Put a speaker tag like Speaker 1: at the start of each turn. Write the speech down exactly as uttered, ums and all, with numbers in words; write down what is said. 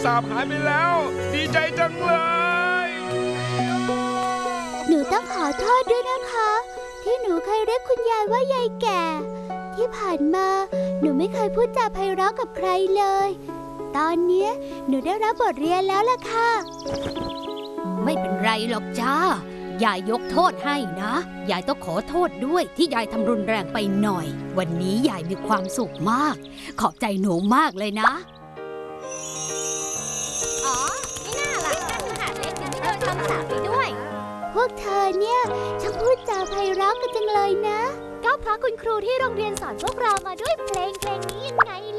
Speaker 1: สาบหายไปแล้วดีใจจังเลย
Speaker 2: หนูต้องขอโทษด้วยนะคะที่หนูเคยเรียกคุณยายว่ายายแก่ที่ผ่านมาหนูไม่เคยพูดจาไพเราะกับใครเลยตอนนี้หนูได้รับบทเรียนแล้วล่ะค่ะ
Speaker 3: ไม่เป็นไรหรอกจ้ายายยกโทษให้นะยายต้องขอโทษด้วยที่ยายทำรุนแรงไปหน่อยวันนี้ยายมีความสุขมากขอบใจหนูมากเลยนะ
Speaker 4: อ๋อไม่น่าล่ะขนาดเล็กถึงไม่โดนคำสาปไปด้วย
Speaker 2: พวกเธอเนี่ยช่างพูดจาไพเราะกันจังเลยนะ
Speaker 4: ก็เพราะคุณครูที่โรงเรียนสอนพวกเรามาด้วยเพลงเพลงนี้ยังไง